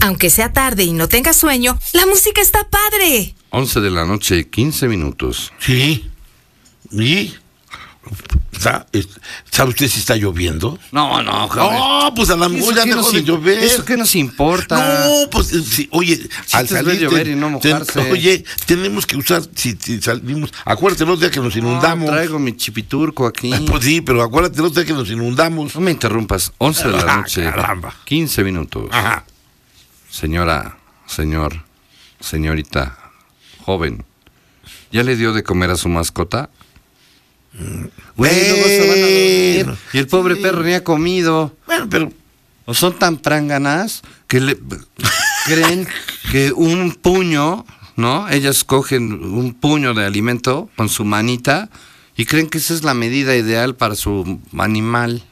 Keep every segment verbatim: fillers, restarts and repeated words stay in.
Aunque sea tarde y no tengas sueño, la música está padre. once de la noche, quince minutos. Sí. ¿Y? ¿Sabe usted si está lloviendo? No, no, joder. No, pues a la mejor ya dejó de llover. ¿Eso qué nos importa? No, pues sí, oye, si al salir llover y no mojarse. Ten, oye, tenemos que usar, si, si salimos, acuérdate los días que nos inundamos. No, traigo mi chipiturco aquí. Pues sí, pero acuérdate los días que nos inundamos. No me interrumpas, once de la noche, caramba. quince minutos. Ajá. Señora, señor, señorita, joven, ¿ya le dio de comer a su mascota? Güey, luego se van a dormir. Y el pobre sí. perro ni ha comido. Bueno, pero... O son tan pránganas que le creen que un puño, ¿no? Ellas cogen un puño de alimento con su manita y creen que esa es la medida ideal para su animal.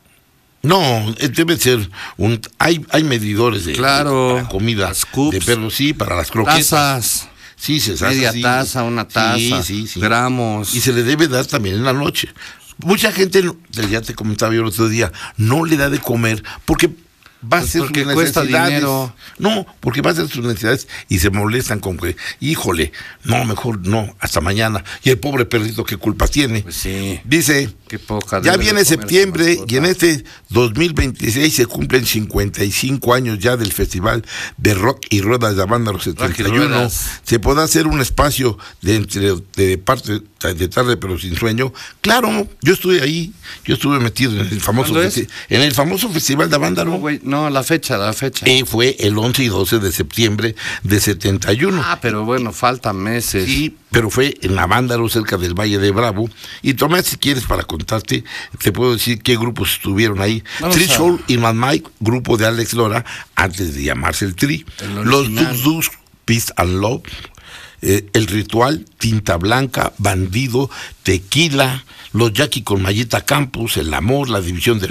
No, debe ser un... Hay, hay medidores de, claro, de para comida scoops, de perro, sí, para las croquetas. Tazas. Sí, se hace media así. taza, una taza, sí, sí, sí. gramos. Y se le debe dar también en la noche. Mucha gente, ya te comentaba yo el otro día, no le da de comer porque va a pues ser porque sus cuesta necesidades. Dinero. No, porque va a ser sus necesidades y se molestan con que, híjole, no, mejor no, hasta mañana. Y el pobre perrito, ¿qué culpa tiene? Pues sí. Dice, qué poca ya viene septiembre y en este dos mil veintiséis se cumplen cincuenta y cinco años ya del Festival de Rock y Ruedas de Avándaro setenta y uno. Se podrá hacer un espacio de, entre, de parte de tarde pero sin sueño. Claro, yo estuve ahí, yo estuve metido en el famoso festi- en el famoso Festival de Avándaro. No, güey, no, la fecha, la fecha. Eh, fue el once y doce de septiembre de setenta y uno. Ah, pero bueno, faltan meses. Sí, pero fue en Avándaro, cerca del Valle de Bravo. Y Tomás, si quieres, para contarte, te puedo decir qué grupos estuvieron ahí. Tri Soul y Mad Mike, grupo de Alex Lora, antes de llamarse el Tri. El Los Duk Duk, Peace and Love, eh, El Ritual, Tinta Blanca, Bandido, Tequila, Los Jackie con Mayita Campos, El Amor, La División del